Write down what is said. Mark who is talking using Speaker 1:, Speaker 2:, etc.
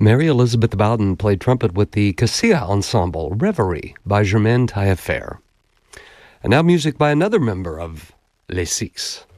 Speaker 1: Mary Elizabeth Bowden played trumpet with the Casilla Ensemble, Reverie, by Germaine Taillefer. And now music by another member of Les Six.